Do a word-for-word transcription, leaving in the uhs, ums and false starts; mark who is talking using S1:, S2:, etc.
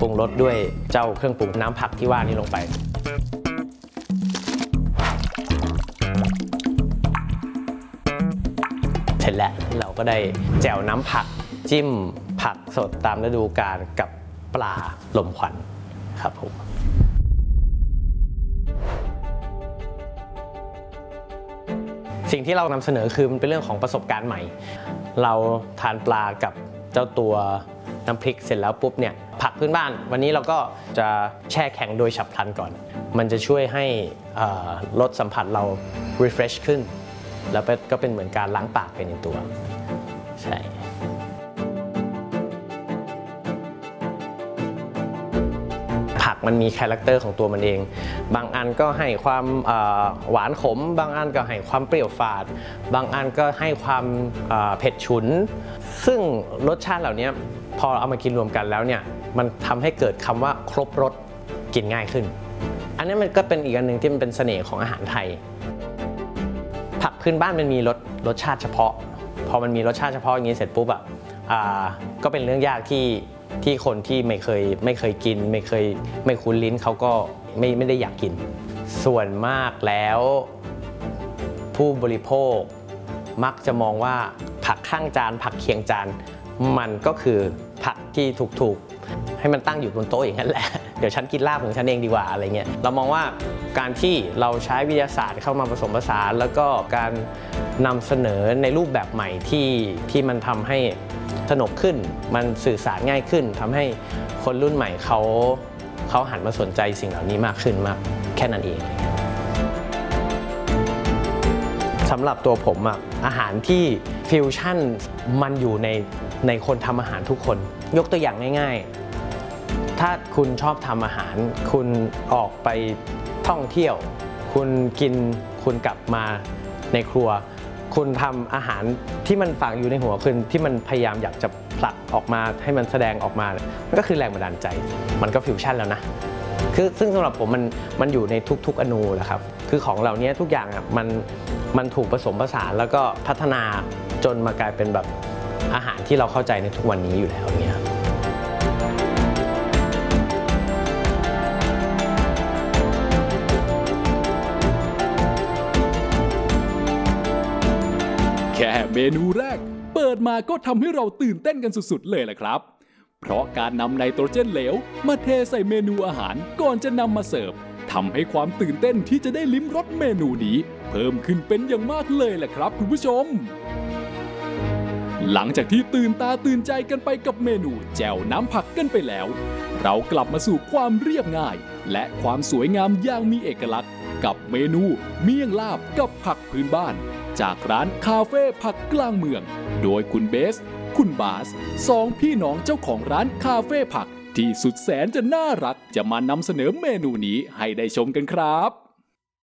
S1: ปรุงรสด้วยเจ้าเครื่องปรุงน้ำผักที่ว่านี้ลงไปเสร็จแล้วเราก็ได้แจ่วน้ำผักจิ้มผักสดตามฤดูกาลกับปลาลมควันครับผมสิ่งที่เรานำเสนอคือมันเป็นเรื่องของประสบการณ์ใหม่เราทานปลากับเจ้าตัวน้ำพริกเสร็จแล้วปุ๊บเนี่ยผักพื้นบ้านวันนี้เราก็จะแช่แข็งโดยฉับพลันก่อนมันจะช่วยให้รสสัมผัสเรา refresh ขึ้นแล้วก็เป็นเหมือนการล้างปากไปในตัวใช่ผักมันมีคาแรคเตอร์ของตัวมันเองบางอันก็ให้ความหวานขมบางอันก็ให้ความเปรี้ยวฝาดบางอันก็ให้ความเผ็ดฉุนซึ่งรสชาติเหล่านี้พอเอามากินรวมกันแล้วเนี่ยมันทำให้เกิดคำว่าครบรสกินง่ายขึ้นอันนี้มันก็เป็นอีกอันหนึ่งที่มันเป็นเสน่ห์ของอาหารไทยผักพื้นบ้านมันมีรสรสชาติเฉพาะพอมันมีรสชาติเฉพาะอย่างนี้เสร็จปุ๊บอ่ะก็เป็นเรื่องยากที่ที่คนที่ไม่เคยไม่เคยกินไม่เคยไม่คุ้นลิ้นเขาก็ไม่ไม่ได้อยากกินส่วนมากแล้วผู้บริโภคมักจะมองว่าผักข้างจานผักเคียงจานมันก็คือผักที่ถูกๆให้มันตั้งอยู่บนโต๊ะอย่างนั้นแหละเดี๋ยวฉันกินลาบของฉันเองดีกว่าอะไรเงี้ยเรามองว่าการที่เราใช้วิทยาศาสตร์เข้ามาผสมผสานแล้วก็การนำเสนอในรูปแบบใหม่ที่ที่มันทำให้สนุกขึ้นมันสื่อสารง่ายขึ้นทำให้คนรุ่นใหม่เขาเขาหันมาสนใจสิ่งเหล่านี้มากขึ้นมากแค่นั้นเองสำหรับตัวผมอะอาหารที่ฟิวชั่นมันอยู่ในในคนทำอาหารทุกคนยกตัวอย่างง่ายๆถ้าคุณชอบทำอาหารคุณออกไปท่องเที่ยวคุณกินคุณกลับมาในครัวคุณทำอาหารที่มันฝังอยู่ในหัวคุณที่มันพยายามอยากจะผลักออกมาให้มันแสดงออกมามันก็คือแรงบันดาลใจมันก็ฟิวชั่นแล้วนะคือซึ่งสำหรับผมมันมันอยู่ในทุกๆอนูแหละครับคือของเหล่านี้ทุกอย่างอ่ะมันมันถูกผสมผสานแล้วก็พัฒนาจนมากลายเป็นแบบอาหารที่เราเข้าใจในทุกวันนี้อยู่แล้วเนี่ย
S2: แค่เมนูแรกเปิดมาก็ทำให้เราตื่นเต้นกันสุดๆเลยแหละครับเพราะการนำไนโตรเจนเหลวมาเทใส่เมนูอาหารก่อนจะนำมาเสิร์ฟทำให้ความตื่นเต้นที่จะได้ลิ้มรสเมนูนี้เพิ่มขึ้นเป็นอย่างมากเลยแหละครับคุณผู้ชมหลังจากที่ตื่นตาตื่นใจกันไปกับเมนูแจ่วน้ำผักกันไปแล้วเรากลับมาสู่ความเรียบง่ายและความสวยงามอย่างมีเอกลักษณ์กับเมนูเมี่ยงลาบกับผักพื้นบ้านจากร้านคาเฟ่ผักกลางเมืองโดยคุณเบสคุณบาสสองพี่น้องเจ้าของร้านคาเฟ่ผักที่สุดแสนจะน่ารักจะมานำเสนอเมนูนี้ให้ได้ชมกันครับ